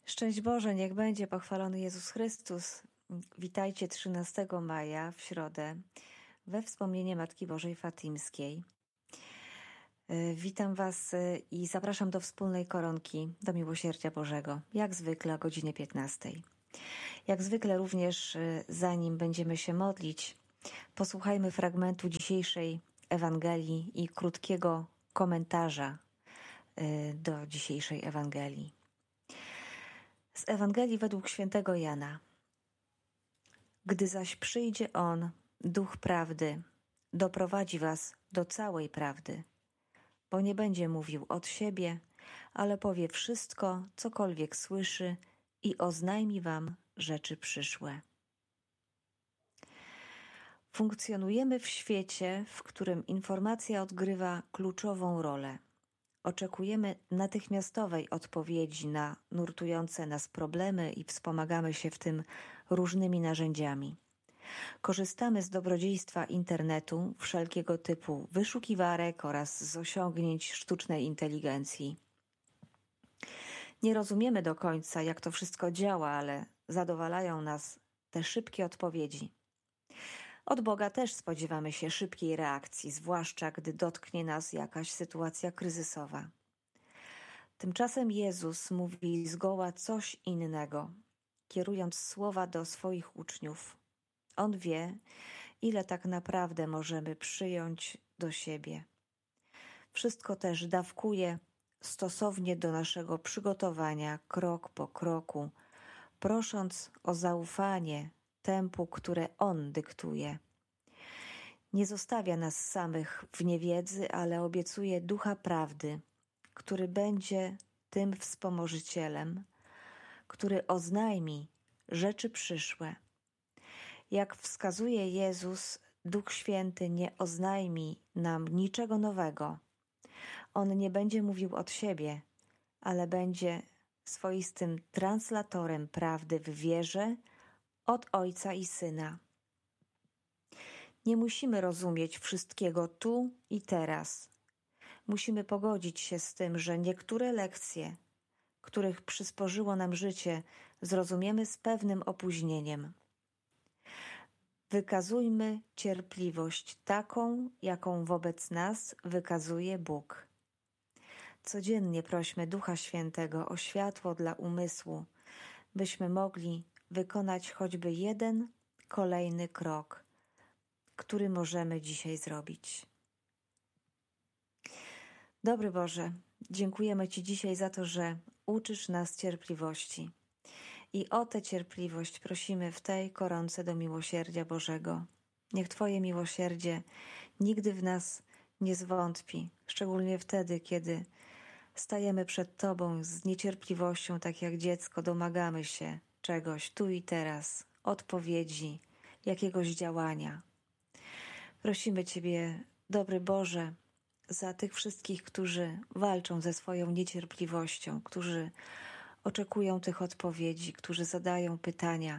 Szczęść Boże, niech będzie pochwalony Jezus Chrystus. Witajcie 13 maja w środę we wspomnienie Matki Bożej Fatimskiej. Witam Was i zapraszam do wspólnej koronki do Miłosierdzia Bożego, jak zwykle o godzinie 15. Jak zwykle również, zanim będziemy się modlić, posłuchajmy fragmentu dzisiejszej Ewangelii i krótkiego komentarza do dzisiejszej Ewangelii. Z Ewangelii według świętego Jana. Gdy zaś przyjdzie On, Duch Prawdy, doprowadzi was do całej prawdy, bo nie będzie mówił od siebie, ale powie wszystko, cokolwiek słyszy i oznajmi wam rzeczy przyszłe. Funkcjonujemy w świecie, w którym informacja odgrywa kluczową rolę. Oczekujemy natychmiastowej odpowiedzi na nurtujące nas problemy i wspomagamy się w tym różnymi narzędziami. Korzystamy z dobrodziejstwa internetu, wszelkiego typu wyszukiwarek oraz z osiągnięć sztucznej inteligencji. Nie rozumiemy do końca, jak to wszystko działa, ale zadowalają nas te szybkie odpowiedzi. Od Boga też spodziewamy się szybkiej reakcji, zwłaszcza gdy dotknie nas jakaś sytuacja kryzysowa. Tymczasem Jezus mówi zgoła coś innego, kierując słowa do swoich uczniów. On wie, ile tak naprawdę możemy przyjąć do siebie. Wszystko też dawkuje stosownie do naszego przygotowania, krok po kroku, prosząc o zaufanie tempu, które On dyktuje. Nie zostawia nas samych w niewiedzy, ale obiecuje Ducha Prawdy, który będzie tym wspomożycielem, który oznajmi rzeczy przyszłe. Jak wskazuje Jezus, Duch Święty nie oznajmi nam niczego nowego. On nie będzie mówił od siebie, ale będzie swoistym translatorem prawdy w wierze od Ojca i Syna. Nie musimy rozumieć wszystkiego tu i teraz. Musimy pogodzić się z tym, że niektóre lekcje, których przysporzyło nam życie, zrozumiemy z pewnym opóźnieniem. Wykazujmy cierpliwość taką, jaką wobec nas wykazuje Bóg. Codziennie prośmy Ducha Świętego o światło dla umysłu, byśmy mogli wykonać choćby jeden kolejny krok, który możemy dzisiaj zrobić. Dobry Boże, dziękujemy Ci dzisiaj za to, że uczysz nas cierpliwości. I o tę cierpliwość prosimy w tej koronce do miłosierdzia Bożego. Niech Twoje miłosierdzie nigdy w nas nie zwątpi, szczególnie wtedy, kiedy stajemy przed Tobą z niecierpliwością, tak jak dziecko, domagamy się czegoś tu i teraz, odpowiedzi, jakiegoś działania. Prosimy Ciebie, dobry Boże, za tych wszystkich, którzy walczą ze swoją niecierpliwością, którzy oczekują tych odpowiedzi, którzy zadają pytania.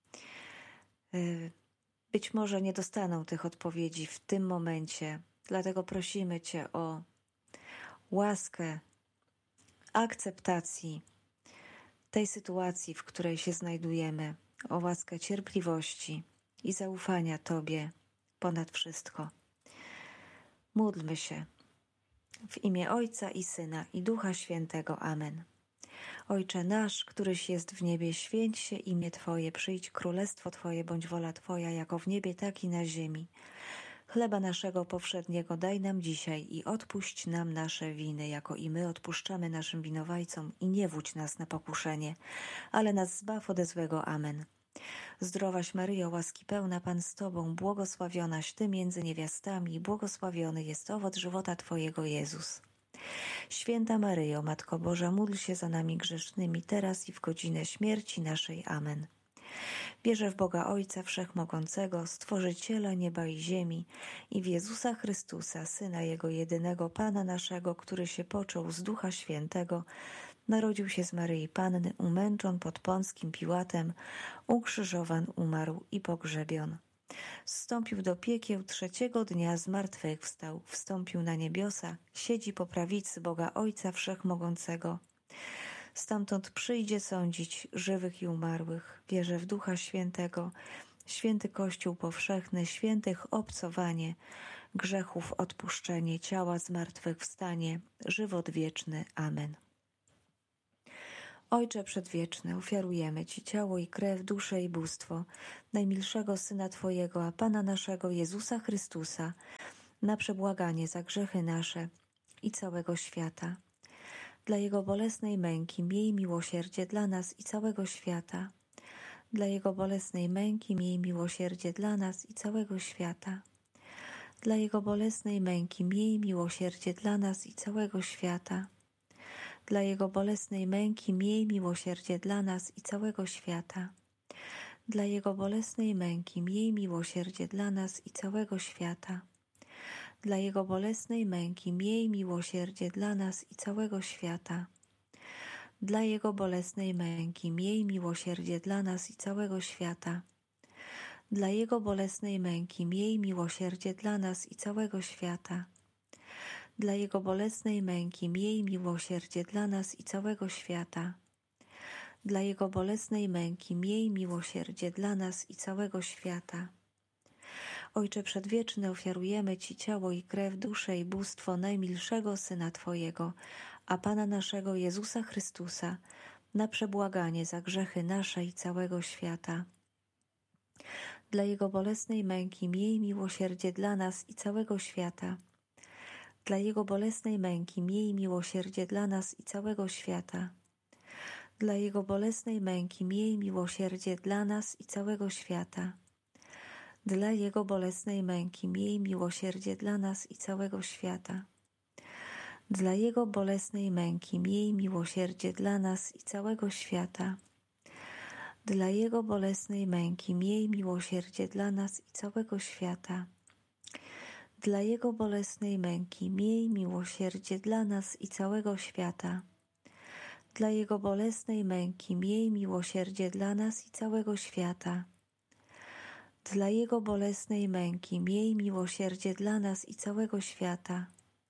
Być może nie dostaną tych odpowiedzi w tym momencie, dlatego prosimy Cię o łaskę akceptacji tej sytuacji, w której się znajdujemy, o łaskę cierpliwości i zaufania Tobie ponad wszystko. Módlmy się w imię Ojca i Syna i Ducha Świętego. Amen. Ojcze nasz, któryś jest w niebie, święć się imię Twoje, przyjdź królestwo Twoje, bądź wola Twoja, jako w niebie, tak i na ziemi. Chleba naszego powszedniego daj nam dzisiaj i odpuść nam nasze winy, jako i my odpuszczamy naszym winowajcom, i nie wódź nas na pokuszenie, ale nas zbaw ode złego. Amen. Zdrowaś Maryjo, łaski pełna, Pan z Tobą, błogosławionaś Ty między niewiastami, i błogosławiony jest owoc żywota Twojego, Jezus. Święta Maryjo, Matko Boża, módl się za nami grzesznymi, teraz i w godzinę śmierci naszej. Amen. Wierzę w Boga Ojca Wszechmogącego, Stworzyciela nieba i ziemi, i w Jezusa Chrystusa, Syna Jego jedynego, Pana naszego, który się począł z Ducha Świętego, narodził się z Maryi Panny, umęczon pod Pąckim Piłatem, ukrzyżowan, umarł i pogrzebion. Zstąpił do piekieł, trzeciego dnia zmartwychwstał, wstąpił na niebiosa, siedzi po prawicy Boga Ojca Wszechmogącego. Stamtąd przyjdzie sądzić żywych i umarłych. Wierzę w Ducha Świętego, święty Kościół powszechny, świętych obcowanie, grzechów odpuszczenie, ciała zmartwychwstanie, żywot wieczny. Amen. Ojcze Przedwieczny, ofiarujemy Ci ciało i krew, duszę i bóstwo najmilszego Syna Twojego, a Pana naszego Jezusa Chrystusa, na przebłaganie za grzechy nasze i całego świata. Dla Jego bolesnej męki miej miłosierdzie dla nas i całego świata. Dla Jego bolesnej męki miej miłosierdzie dla nas i całego świata. Dla Jego bolesnej męki miej miłosierdzie dla nas i całego świata. Dla Jego bolesnej męki miej miłosierdzie dla nas i całego świata. Dla Jego bolesnej męki miej miłosierdzie dla nas i całego świata. Dla Jego bolesnej męki miej miłosierdzie dla nas i całego świata. Dla Jego bolesnej męki miej miłosierdzie dla nas i całego świata. Dla Jego bolesnej męki miej miłosierdzie dla nas i całego świata. Dla Jego bolesnej męki miej miłosierdzie dla nas i całego świata. Dla Jego bolesnej męki miej miłosierdzie dla nas i całego świata. Ojcze Przedwieczny, ofiarujemy Ci ciało i krew, duszę i bóstwo najmilszego Syna Twojego, a Pana naszego Jezusa Chrystusa, na przebłaganie za grzechy nasze i całego świata. Dla Jego bolesnej męki miej miłosierdzie dla nas i całego świata. Dla Jego bolesnej męki miej miłosierdzie dla nas i całego świata. Dla Jego bolesnej męki miej miłosierdzie dla nas i całego świata. Dla Jego bolesnej męki miej miłosierdzie dla nas i całego świata. Dla Jego bolesnej męki miej miłosierdzie dla nas i całego świata. Dla Jego bolesnej męki miej miłosierdzie dla nas i całego świata. Dla Jego bolesnej męki miej miłosierdzie dla nas i całego świata. Dla Jego bolesnej męki miej miłosierdzie dla nas i całego świata. Dla Jego bolesnej męki miej miłosierdzie dla nas i całego świata.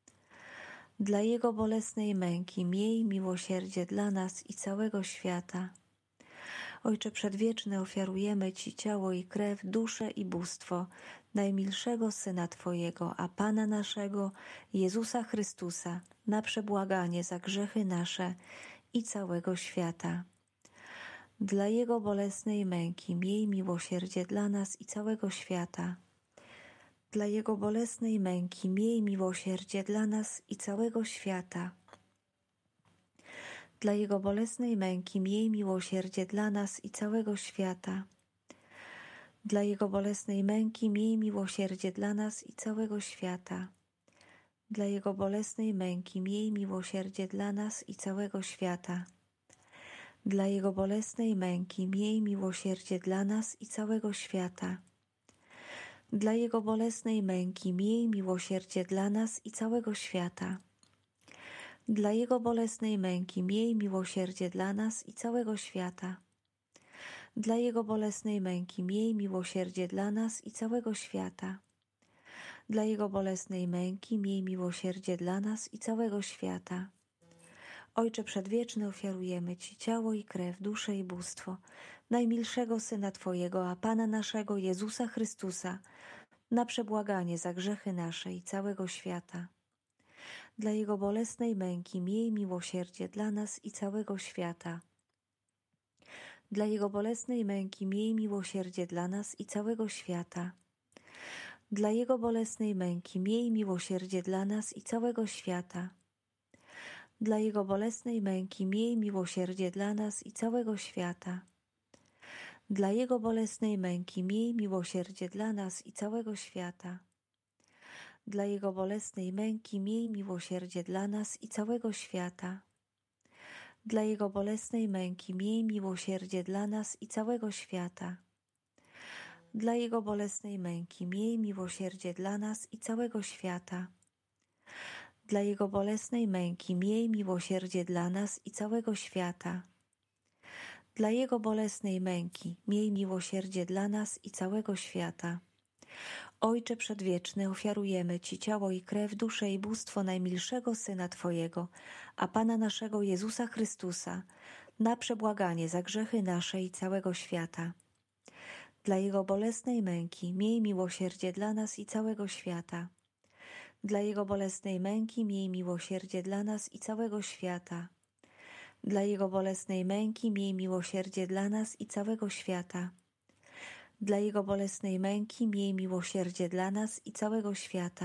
Dla Jego bolesnej męki miej miłosierdzie dla nas i całego świata. Ojcze Przedwieczny, ofiarujemy Ci ciało i krew, duszę i bóstwo najmilszego Syna Twojego, a Pana naszego Jezusa Chrystusa, na przebłaganie za grzechy nasze i całego świata. Dla Jego bolesnej męki miej miłosierdzie dla nas i całego świata. Dla Jego bolesnej męki miej miłosierdzie dla nas i całego świata. Dla Jego bolesnej męki miej miłosierdzie dla nas i całego świata. Dla Jego bolesnej męki miej miłosierdzie dla nas i całego świata. Dla Jego bolesnej męki miej miłosierdzie dla nas i całego świata. Dla Jego bolesnej męki miej miłosierdzie dla nas i całego świata. Dla Jego bolesnej męki miej miłosierdzie dla nas i całego świata. Dla Jego bolesnej męki miej miłosierdzie dla nas i całego świata. Dla Jego bolesnej męki miej miłosierdzie dla nas i całego świata. Dla Jego bolesnej męki miej miłosierdzie dla nas i całego świata. Ojcze Przedwieczny, ofiarujemy Ci ciało i krew, duszę i bóstwo najmilszego Syna Twojego, a Pana naszego Jezusa Chrystusa, na przebłaganie za grzechy nasze i całego świata. Dla Jego bolesnej męki miej miłosierdzie dla nas i całego świata. Dla Jego bolesnej męki miej miłosierdzie dla nas i całego świata. Dla Jego bolesnej męki miej miłosierdzie dla nas i całego świata. Dla Jego bolesnej męki miej miłosierdzie dla nas i całego świata. Dla Jego bolesnej męki miej miłosierdzie dla nas i całego świata. Dla Jego bolesnej męki miej miłosierdzie dla nas i całego świata. Dla Jego bolesnej męki miej miłosierdzie dla nas i całego świata. Dla Jego bolesnej męki miej miłosierdzie dla nas i całego świata. Dla Jego bolesnej męki miej miłosierdzie dla nas i całego świata. Dla Jego bolesnej męki miej miłosierdzie dla nas i całego świata. Ojcze Przedwieczny, ofiarujemy Ci ciało i krew, duszę i bóstwo najmilszego Syna Twojego, a Pana naszego Jezusa Chrystusa, na przebłaganie za grzechy nasze i całego świata. Dla Jego bolesnej męki miej miłosierdzie dla nas i całego świata. Dla Jego bolesnej męki miej miłosierdzie dla nas i całego świata. Dla Jego bolesnej męki miej miłosierdzie dla nas i całego świata. Dla Jego bolesnej męki miej miłosierdzie dla nas i całego świata.